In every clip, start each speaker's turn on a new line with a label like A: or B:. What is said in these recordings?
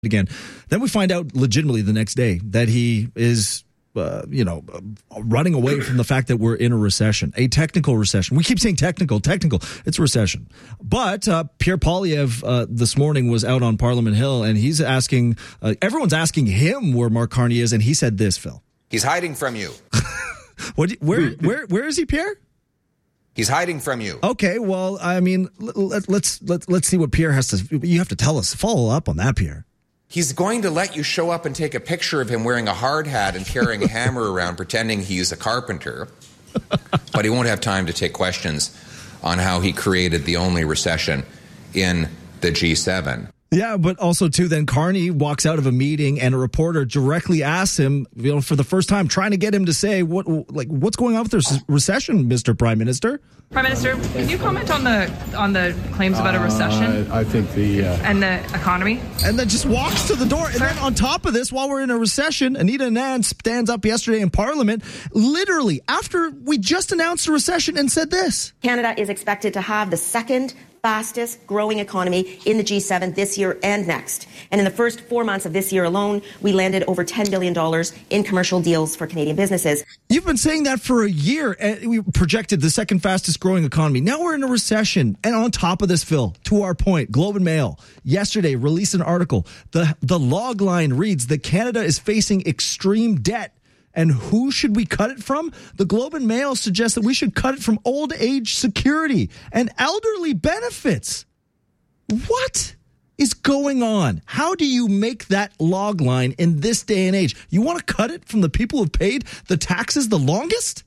A: again. Then we find out legitimately the next day that he is, running away from the fact that we're in a recession, a technical recession. We keep saying technical. It's a recession. But Pierre Poilievre this morning was out on Parliament Hill, and he's asking, everyone's asking him where Mark Carney is, and he said this, Phil.
B: He's hiding from you.
A: Where is he, Pierre?
B: He's hiding from you.
A: Okay, well, I mean, let's see what Pierre has to. You have to tell us. Follow up on that, Pierre.
B: He's going to let you show up and take a picture of him wearing a hard hat and carrying a hammer around, pretending he's a carpenter. But he won't have time to take questions on how he created the only recession in the G7.
A: Yeah, but also, too, then Carney walks out of a meeting and a reporter directly asks him, for the first time, trying to get him to say, what's going on with this recession, Mr. Prime Minister?
C: Prime Minister, can you comment on the claims about a recession?
D: I think
C: and the economy?
A: And then just walks to the door. And then on top of this, while we're in a recession, Anita Anand stands up yesterday in Parliament, literally after we just announced a recession, and said this.
E: Canada is expected to have the second fastest growing economy in the G7 this year and next. And in the first 4 months of this year alone, we landed over $10 billion in commercial deals for Canadian businesses.
A: You've been saying that for a year, and we projected the second fastest growing economy. Now we're in a recession. And on top of this, Phil, to our point, Globe and Mail yesterday released an article. The log line reads that Canada is facing extreme debt. And who should we cut it from? The Globe and Mail suggests that we should cut it from old age security and elderly benefits. What is going on? How do you make that log line in this day and age? You want to cut it from the people who've paid the taxes the longest?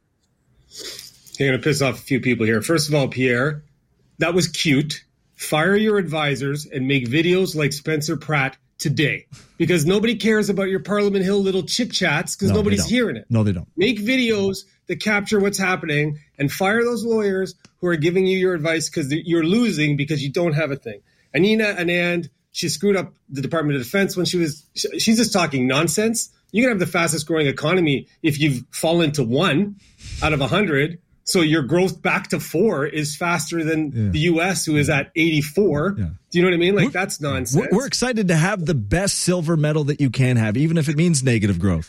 D: You're going to piss off a few people here. First of all, Pierre, that was cute. Fire your advisors and make videos like Spencer Pratt today, because nobody cares about your Parliament Hill little chit chats because nobody's hearing it.
A: No, they don't.
D: Make videos that capture what's happening and fire those lawyers who are giving you your advice because you're losing because you don't have a thing. Anita Anand, she screwed up the Department of Defense when she's just talking nonsense. You can have the fastest growing economy if you've fallen to 1 out of 100. So your growth back to 4 is faster than the U.S., who is at 84. Yeah. Do you know what I mean? Like, that's nonsense.
A: We're excited to have the best silver medal that you can have, even if it means negative growth.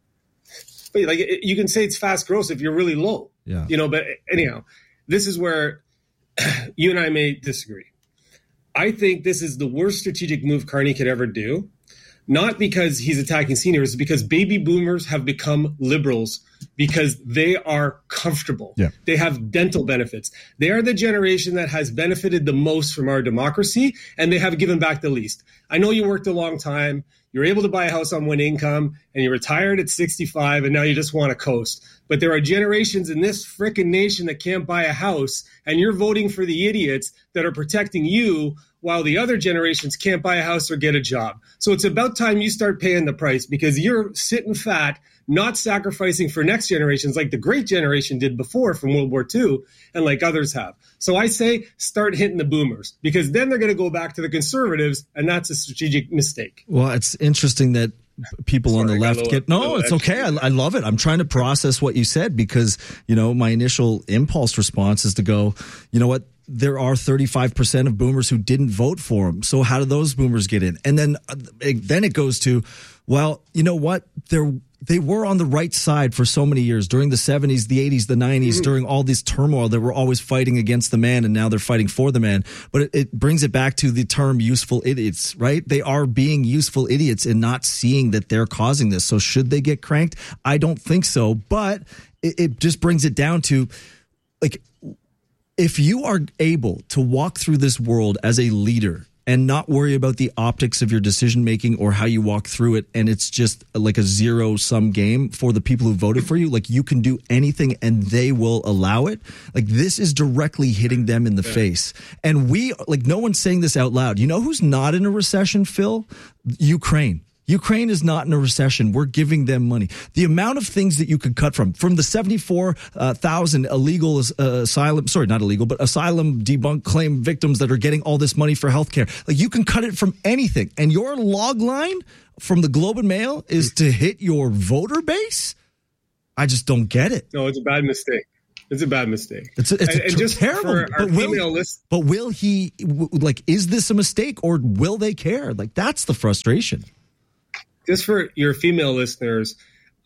D: But like, you can say it's fast growth if you're really low.
A: Yeah.
D: But anyhow, this is where you and I may disagree. I think this is the worst strategic move Carney could ever do. Not because he's attacking seniors, because baby boomers have become liberals because they are comfortable. Yeah. They have dental benefits. They are the generation that has benefited the most from our democracy, and they have given back the least. I know you worked a long time. You're able to buy a house on one income, and you retired at 65, and now you just want to coast. But there are generations in this frickin' nation that can't buy a house, and you're voting for the idiots that are protecting you while the other generations can't buy a house or get a job. So it's about time you start paying the price, because you're sitting fat, not sacrificing for next generations like the great generation did before from World War II and like others have. So I say start hitting the boomers, because then they're going to go back to the conservatives, and that's a strategic mistake.
A: Well, it's interesting that people on the left get... No, it's okay. I love it. I'm trying to process what you said, because, my initial impulse response is to go, you know what? There are 35% of boomers who didn't vote for him. So how do those boomers get in? And then it goes to, well, you know what? They were on the right side for so many years, during the 70s, the 80s, the 90s, during all this turmoil. They were always fighting against the man, and now they're fighting for the man. But it brings it back to the term useful idiots, right? They are being useful idiots and not seeing that they're causing this. So should they get cranked? I don't think so. But it just brings it down to, like, if you are able to walk through this world as a leader and not worry about the optics of your decision making or how you walk through it, and it's just like a zero-sum game for the people who voted for you, like, you can do anything and they will allow it. Like, this is directly hitting them in the face. And no one's saying this out loud. You know who's not in a recession, Phil? Ukraine. Ukraine is not in a recession. We're giving them money. The amount of things that you could cut from the 74,000 illegal asylum debunk claim victims that are getting all this money for healthcare. Like, you can cut it from anything. And your log line from the Globe and Mail is to hit your voter base? I just don't get it.
D: No, it's a bad mistake. It's a bad mistake.
A: It's just terrible. But will he, like, is this a mistake or will they care? Like, that's the frustration.
D: Just for your female listeners,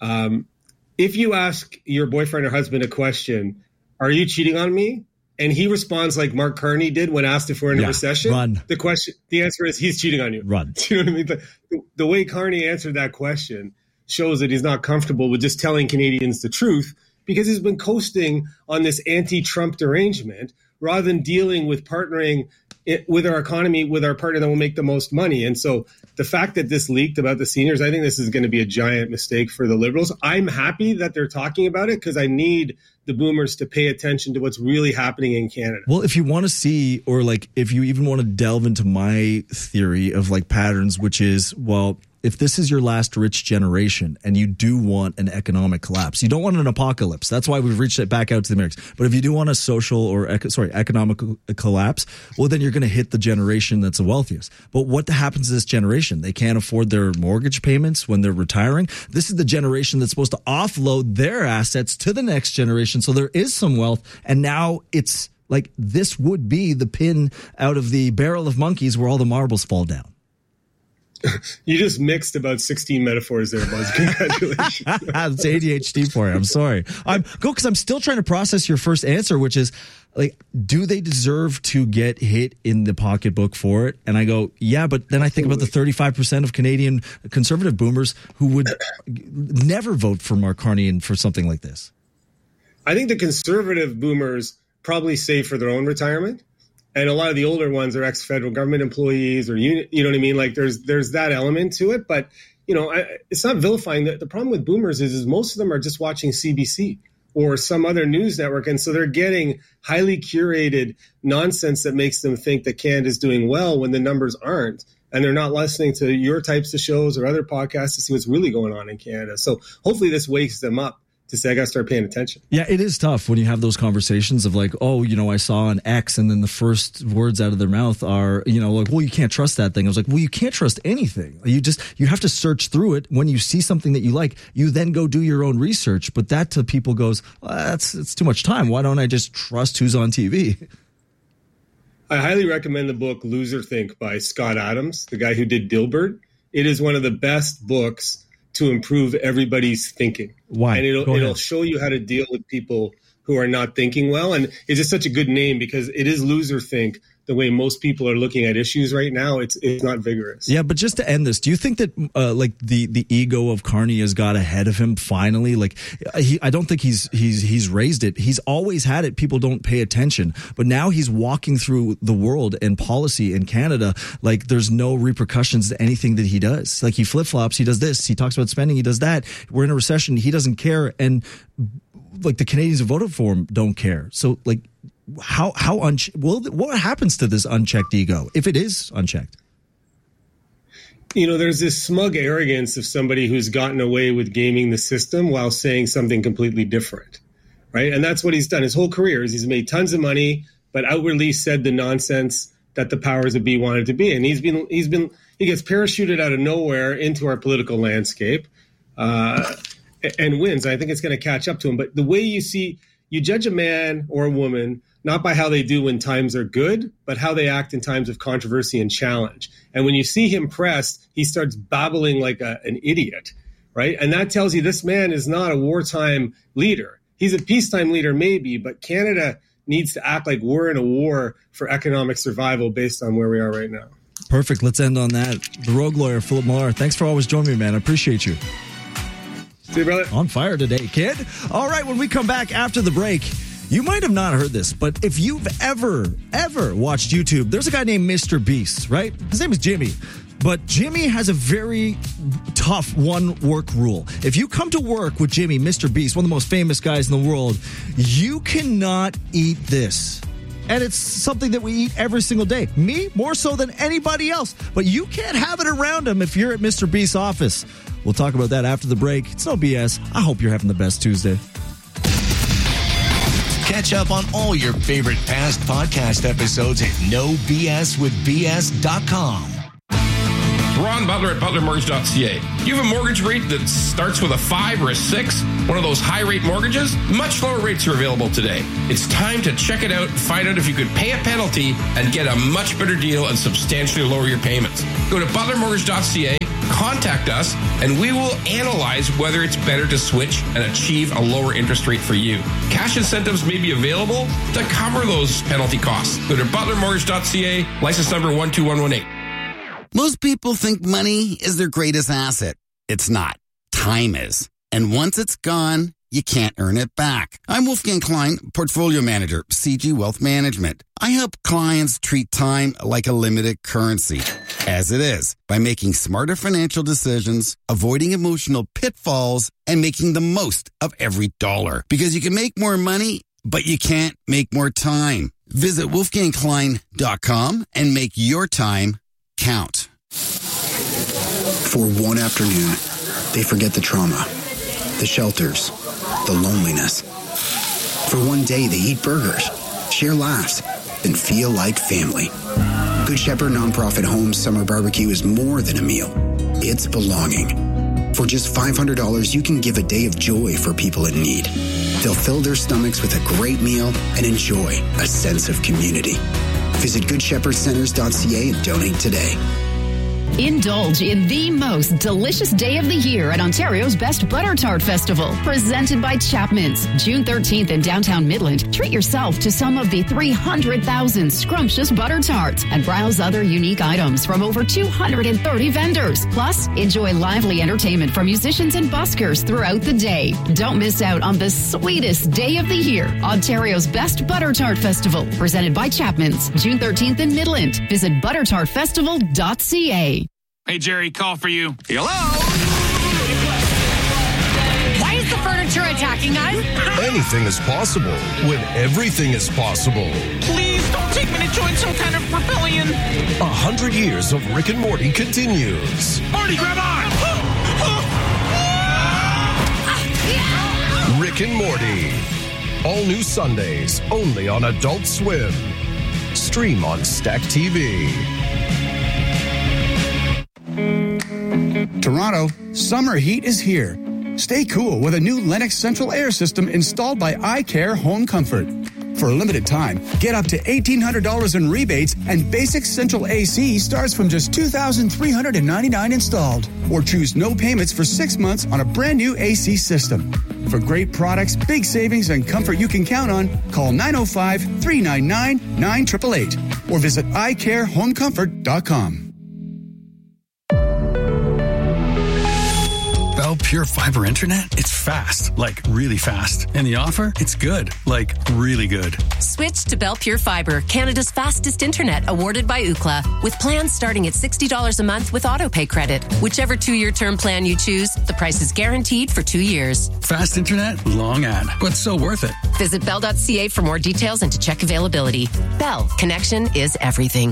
D: if you ask your boyfriend or husband a question, are you cheating on me? And he responds like Mark Carney did when asked if we're in a recession.
A: Run.
D: The answer is he's cheating on you.
A: Run.
D: Do you know what I mean? The way Carney answered that question shows that he's not comfortable with just telling Canadians the truth, because he's been coasting on this anti-Trump derangement rather than dealing with partnering with our economy, with our partner that will make the most money. And so the fact that this leaked about the seniors, I think this is going to be a giant mistake for the Liberals. I'm happy that they're talking about it because I need the boomers to pay attention to what's really happening in Canada.
A: Well, if you want to see, or like if you even want to delve into my theory of like patterns, which is, well, if this is your last rich generation and you do want an economic collapse, you don't want an apocalypse. That's why we've reached it back out to the Americans. But if you do want a social or economic collapse, well, then you're going to hit the generation that's the wealthiest. But what happens to this generation? They can't afford their mortgage payments when they're retiring. This is the generation that's supposed to offload their assets to the next generation. So there is some wealth. And now it's like this would be the pin out of the barrel of monkeys where all the marbles fall down.
D: You just mixed about 16 metaphors there, Buzz. Congratulations.
A: It's ADHD for you. I'm sorry. Because I'm still trying to process your first answer, which is like, do they deserve to get hit in the pocketbook for it? And I go, yeah, but then I think about the 35% of Canadian conservative boomers who would never vote for Mark Carney and for something like this.
D: I think the conservative boomers probably save for their own retirement. And a lot of the older ones are ex-federal government employees or, you know what I mean? Like there's that element to it. But, you know, it's not vilifying. The problem with boomers is most of them are just watching CBC or some other news network. And so they're getting highly curated nonsense that makes them think that Canada's doing well when the numbers aren't. And they're not listening to your types of shows or other podcasts to see what's really going on in Canada. So hopefully this wakes them up to say, I got to start paying attention.
A: Yeah, it is tough when you have those conversations of like, oh, you know, I saw an X, and then the first words out of their mouth are, you know, like, well, you can't trust that thing. I was like, well, you can't trust anything. You have to search through it. When you see something that you like, you then go do your own research. But that to people goes, well, it's too much time. Why don't I just trust who's on TV?
D: I highly recommend the book Loser Think by Scott Adams, the guy who did Dilbert. It is one of the best books to improve everybody's thinking.
A: Why?
D: And it'll show you how to deal with people who are not thinking well. And it's just such a good name because it is loser think. The way most people are looking at issues right now, it's not vigorous.
A: Yeah, but just to end this, do you think that like the ego of Carney has got ahead of him finally? Like I don't think he's raised it. He's always had it. People don't pay attention, but now he's walking through the world and policy in Canada like there's no repercussions to anything that he does. Like he flip flops, he does this, he talks about spending, he does that. We're in a recession, he doesn't care, and like the Canadians who voted for him don't care. So like. What happens to this unchecked ego if it is unchecked?
D: You know, there's this smug arrogance of somebody who's gotten away with gaming the system while saying something completely different, right? And that's what he's done his whole career. Is he's made tons of money, but outwardly said the nonsense that the powers that be wanted to be. And he gets parachuted out of nowhere into our political landscape and wins. I think it's going to catch up to him. But the way you judge a man or a woman not by how they do when times are good, but how they act in times of controversy and challenge. And when you see him pressed, he starts babbling like an idiot, right? And that tells you this man is not a wartime leader. He's a peacetime leader maybe, but Canada needs to act like we're in a war for economic survival based on where we are right now.
A: Perfect. Let's end on that. The Rogue Lawyer, Philip Millar. Thanks for always joining me, man. I appreciate you.
D: See you, brother.
A: On fire today, kid. All right, when we come back after the break, you might have not heard this, but if you've ever watched YouTube, there's a guy named Mr. Beast, right? His name is Jimmy. But Jimmy has a very tough one-work rule. If you come to work with Jimmy, Mr. Beast, one of the most famous guys in the world, you cannot eat this. And it's something that we eat every single day. Me, more so than anybody else. But you can't have it around him if you're at Mr. Beast's office. We'll talk about that after the break. It's no BS. I hope you're having the best Tuesday.
F: Catch up on all your favorite past podcast episodes at NoBSWithBS.com.
G: Don Butler at butlermortgage.ca. You have a mortgage rate that starts with a 5 or a 6, one of those high-rate mortgages? Much lower rates are available today. It's time to check it out and find out if you could pay a penalty and get a much better deal and substantially lower your payments. Go to butlermortgage.ca, contact us, and we will analyze whether it's better to switch and achieve a lower interest rate for you. Cash incentives may be available to cover those penalty costs. Go to butlermortgage.ca, license number 12118.
H: Most people think money is their greatest asset. It's not. Time is. And once it's gone, you can't earn it back. I'm Wolfgang Klein, Portfolio Manager, CG Wealth Management. I help clients treat time like a limited currency, as it is, by making smarter financial decisions, avoiding emotional pitfalls, and making the most of every dollar. Because you can make more money, but you can't make more time. Visit wolfgangklein.com and make your time count.
I: For one afternoon, they forget the trauma, the shelters, the loneliness. For one day, they eat burgers, share laughs, and feel like family. Good Shepherd Nonprofit Homes Summer Barbecue is more than a meal. It's belonging. For just $500, you can give a day of joy for people in need. They'll fill their stomachs with a great meal and enjoy a sense of community. Visit GoodShepherdCenters.ca and donate today.
J: Indulge in the most delicious day of the year at Ontario's Best Butter Tart Festival, presented by Chapman's. June 13th in downtown Midland, treat yourself to some of the 300,000 scrumptious butter tarts and browse other unique items from over 230 vendors. Plus, enjoy lively entertainment from musicians and buskers throughout the day. Don't miss out on the sweetest day of the year. Ontario's Best Butter Tart Festival, presented by Chapman's. June 13th in Midland. Visit buttertartfestival.ca.
K: Hey, Jerry, call for you.
L: Hello? Why is the furniture attacking us?
M: Anything is possible when everything is possible.
K: Please don't take me to join some kind of rebellion.
M: 100 years of Rick and Morty continues.
K: Morty, grab on!
M: Rick and Morty. All new Sundays, only on Adult Swim. Stream on Stack TV.
N: Toronto, summer heat is here. Stay cool with a new Lennox Central Air System installed by iCare Home Comfort. For a limited time, get up to $1,800 in rebates, and basic central AC starts from just $2,399 installed. Or choose no payments for 6 months on a brand new AC system. For great products, big savings, and comfort you can count on, call 905-399-9888 or visit iCareHomeComfort.com.
O: Bell Pure Fiber Internet? It's fast, like really fast. And the offer? It's good, like really good.
P: Switch to Bell Pure Fiber, Canada's fastest internet, awarded by Ookla, with plans starting at $60 a month with autopay credit. Whichever 2-year term plan you choose, the price is guaranteed for 2 years.
O: Fast internet, long ad, but so worth it.
P: Visit bell.ca for more details and to check availability. Bell, connection is everything.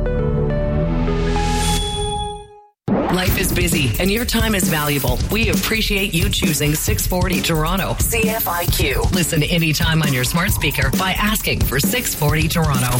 Q: Life is busy and your time is valuable. We appreciate you choosing 640 Toronto. CFIQ. Listen anytime on your smart speaker by asking for 640 Toronto.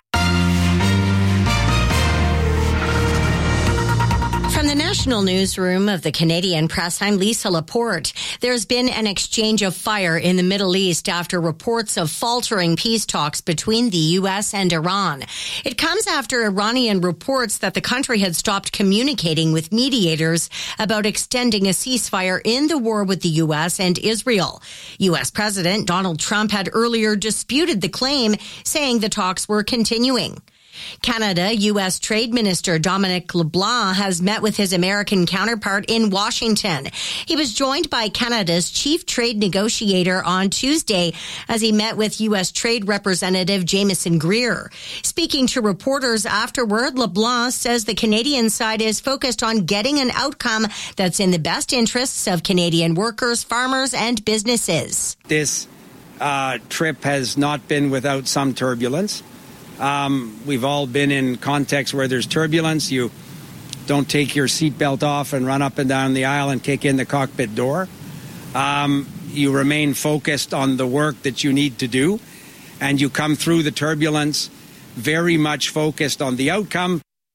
R: From the national newsroom of the Canadian Press, I'm Lisa Laporte. There's been an exchange of fire in the Middle East after reports of faltering peace talks between the U.S. and Iran. It comes after Iranian reports that the country had stopped communicating with mediators about extending a ceasefire in the war with the U.S. and Israel. U.S. President Donald Trump had earlier disputed the claim, saying the talks were continuing. Canada U.S. Trade Minister Dominic LeBlanc has met with his American counterpart in Washington. He was joined by Canada's chief trade negotiator on Tuesday as he met with U.S. Trade Representative Jameson Greer. Speaking to reporters afterward, LeBlanc says the Canadian side is focused on getting an outcome that's in the best interests of Canadian workers, farmers, and businesses.
S: This trip has not been without some turbulence. We've all been in contexts where there's turbulence. You don't take your seatbelt off and run up and down the aisle and kick in the cockpit door. You remain focused on the work that you need to do, and you come through the turbulence very much focused on the outcome.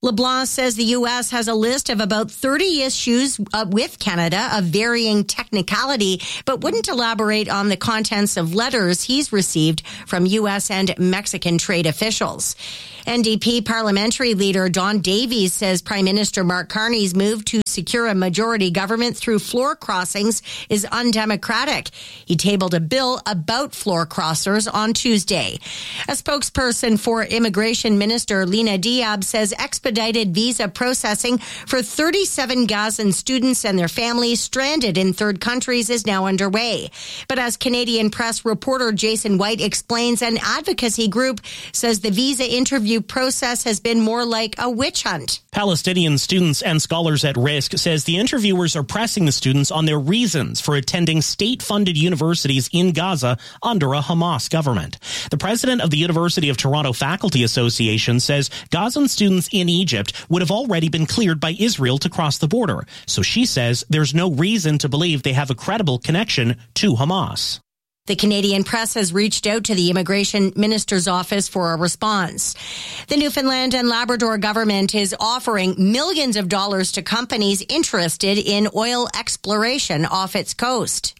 R: LeBlanc says the U.S. has a list of about 30 issues with Canada of varying technicality, but wouldn't elaborate on the contents of letters he's received from U.S. and Mexican trade officials. NDP parliamentary leader Don Davies says Prime Minister Mark Carney's move to secure a majority government through floor crossings is undemocratic. He tabled a bill about floor crossers on Tuesday. A spokesperson for Immigration Minister Lena Diab says expedited visa processing for 37 Gazan students and their families stranded in third countries is now underway. But as Canadian Press reporter Jason White explains, an advocacy group says the visa interview process has been more like a witch hunt.
T: Palestinian Students and Scholars at Risk says the interviewers are pressing the students on their reasons for attending state-funded universities in Gaza under a Hamas government. The president of the University of Toronto Faculty Association says Gazan students in Egypt would have already been cleared by Israel to cross the border. So she says there's no reason to believe they have a credible connection to Hamas.
R: The Canadian Press has reached out to the Immigration Minister's office for a response. The Newfoundland and Labrador government is offering millions of dollars to companies interested in oil exploration off its coast.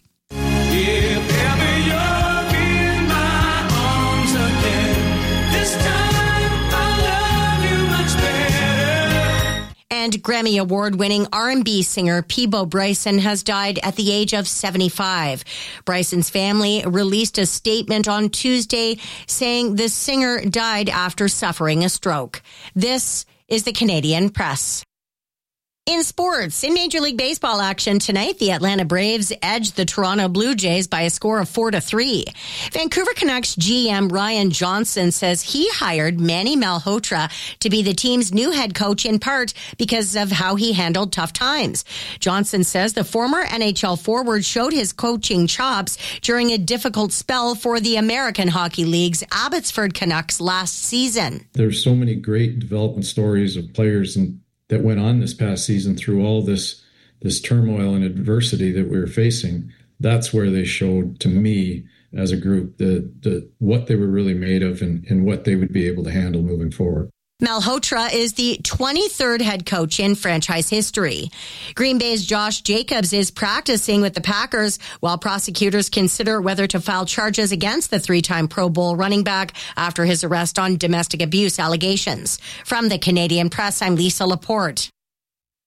R: If ever you're in my arms again, this time I'll love you much better. And Grammy Award-winning R&B singer Peabo Bryson has died at the age of 75. Bryson's family released a statement on Tuesday saying the singer died after suffering a stroke. This is the Canadian Press. In sports, in Major League Baseball action tonight, the Atlanta Braves edged the Toronto Blue Jays by a score of 4-3. Vancouver Canucks GM Ryan Johnson says he hired Manny Malhotra to be the team's new head coach in part because of how he handled tough times. Johnson says the former NHL forward showed his coaching chops during a difficult spell for the American Hockey League's Abbotsford Canucks last season.
U: There's so many great development stories of players that went on this past season through all this turmoil and adversity that we were facing. That's where they showed to me as a group the what they were really made of and what they would be able to handle moving forward.
R: Malhotra is the 23rd head coach in franchise history. Green Bay's Josh Jacobs is practicing with the Packers while prosecutors consider whether to file charges against the three-time Pro Bowl running back after his arrest on domestic abuse allegations. From the Canadian Press, I'm Lisa Laporte.